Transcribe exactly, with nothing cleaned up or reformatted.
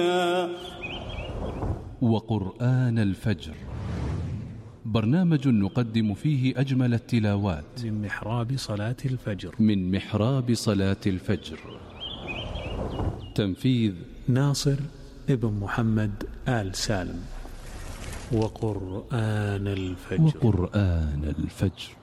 وقرآن الفجر، برنامج نقدم فيه أجمل التلاوات من محراب صلاة الفجر من محراب صلاة الفجر. تنفيذ ناصر ابن محمد آل سالم. وقرآن الفجر وقرآن الفجر